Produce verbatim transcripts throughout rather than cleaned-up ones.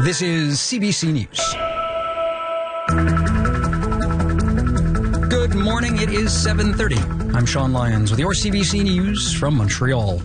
This is C B C News. Good morning. It is seven thirty. I'm Sean Lyons with your C B C News from Montreal.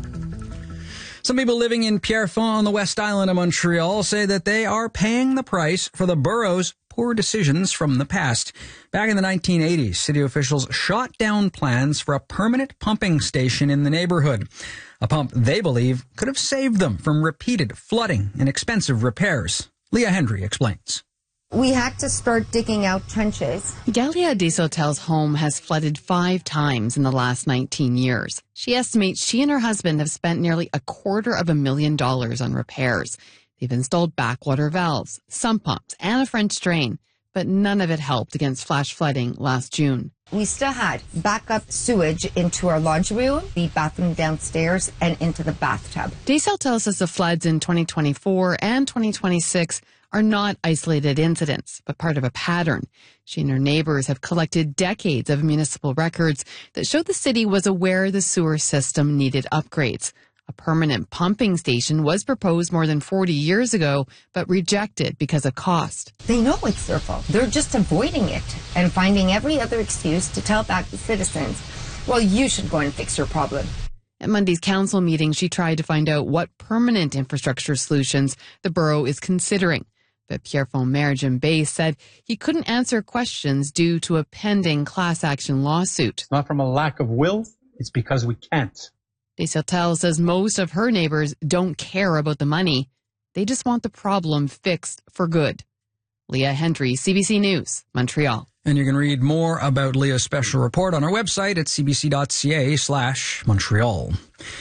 Some people living in Pierrefonds on the West Island of Montreal say that they are paying the price for the borough's poor decisions from the past. Back in the nineteen eighties, city officials shot down plans for a permanent pumping station in the neighborhood. A pump they believe could have saved them from repeated flooding and expensive repairs. Leah Hendry explains. We had to start digging out trenches. Galia Desotel's home has flooded five times in the last nineteen years. She estimates she and her husband have spent nearly a quarter of a million dollars on repairs. They've installed backwater valves, sump pumps, and a French drain, but none of it helped against flash flooding last June. We still had backup sewage into our laundry room, the bathroom downstairs, and into the bathtub. Desotel says the floods in twenty twenty-four and twenty twenty-six are not isolated incidents, but part of a pattern. She and her neighbors have collected decades of municipal records that show the city was aware the sewer system needed upgrades. A permanent pumping station was proposed more than forty years ago, but rejected because of cost. They know it's their fault. They're just avoiding it and finding every other excuse to tell back the citizens, well, you should go and fix your problem. At Monday's council meeting, she tried to find out what permanent infrastructure solutions the borough is considering. But Pierrefonds Mayor Jim Bay said he couldn't answer questions due to a pending class action lawsuit. It's not from a lack of will, it's because we can't. Desotel says most of her neighbors don't care about the money. They just want the problem fixed for good. Leah Hendry, C B C News, Montreal. And you can read more about Leah's special report on our website at cbc.ca slash Montreal.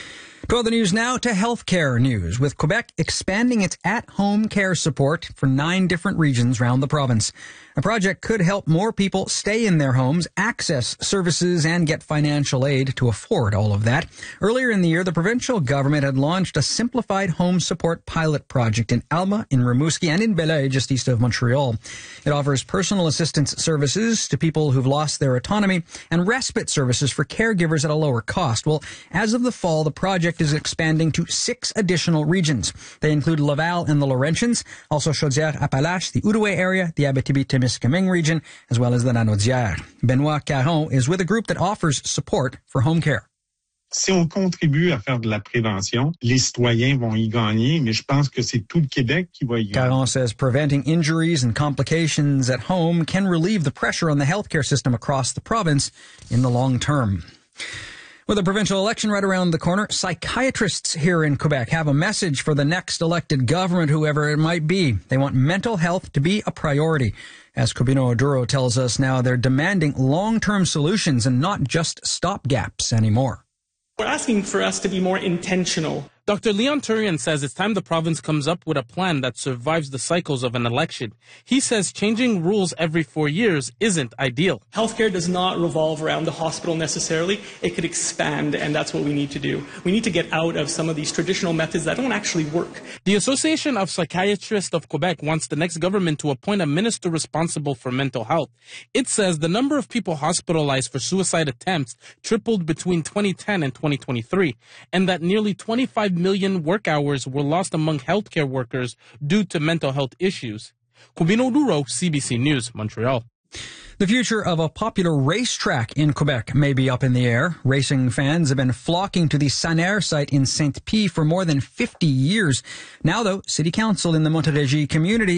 To other news now, to healthcare news, with Quebec expanding its at-home care support for nine different regions around the province. The project could help more people stay in their homes, access services, and get financial aid to afford all of that. Earlier in the year, the provincial government had launched a simplified home support pilot project in Alma, in Rimouski, and in Belleuil, just east of Montreal. It offers personal assistance services to people who've lost their autonomy and respite services for caregivers at a lower cost. Well, as of the fall, the project is expanding to six additional regions. They include Laval and the Laurentians, also Chaudière-Appalaches, the Outaouais area, the Abitibi-Témiscamingue region, as well as the Lanaudière. Benoit Caron is with a group that offers support for home care. Si on contribue à faire de la prévention, les citoyens vont y gagner, mais je pense que c'est tout le Québec qui va y gagner. Caron says preventing injuries and complications at home can relieve the pressure on the healthcare system across the province in the long term. With the provincial election right around the corner, psychiatrists here in Quebec have a message for the next elected government, whoever it might be. They want mental health to be a priority. As Cobino Oduro tells us now, they're demanding long-term solutions and not just stopgaps anymore. We're asking for us to be more intentional. Doctor Leon Turian says it's time the province comes up with a plan that survives the cycles of an election. He says changing rules every four years isn't ideal. Healthcare does not revolve around the hospital necessarily. It could expand, and that's what we need to do. We need to get out of some of these traditional methods that don't actually work. The Association of Psychiatrists of Quebec wants the next government to appoint a minister responsible for mental health. It says the number of people hospitalized for suicide attempts tripled between twenty ten and twenty twenty-three, and that nearly twenty-five million work hours were lost among healthcare workers due to mental health issues. Cobino Oduro, C B C News, Montreal. The future of a popular racetrack in Quebec may be up in the air. Racing fans have been flocking to the Saint-Air site in Saint-Pie for more than fifty years. Now, though, City Council in the Montérégie community